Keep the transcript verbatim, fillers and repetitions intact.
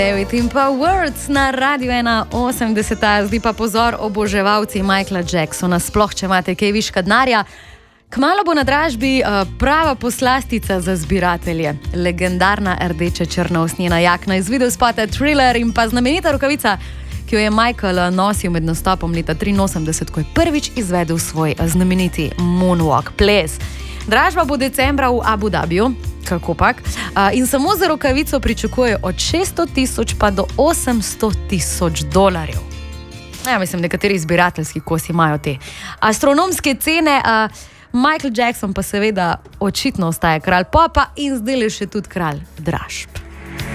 David in pa Words na Radio ena osemdeset, zdi pa pozor oboževalci Michaela Jacksona, sploh če imate kaj viška denarja. Kmalu bo na dražbi uh, prava poslastica za zbiratelje. Legendarna rdeče črna usnjena jakna iz videospota Thriller in pa znamenita rokavica, ki jo je Michael nosil med nastopom leta triinosemdeset, ko je prvič izvedel svoj znameniti Moonwalk ples. Dražba bo decembra v Abu Dhabiju, kako pak, in samo za rokavico pričakujejo od šeststo tisoč pa do osemsto tisoč dolarjev. Ja, mislim, nekateri zbirateljski kosi imajo te astronomske cene, a Michael Jackson pa seveda očitno ostaje kralj popa in zdaj je še tudi kralj dražb.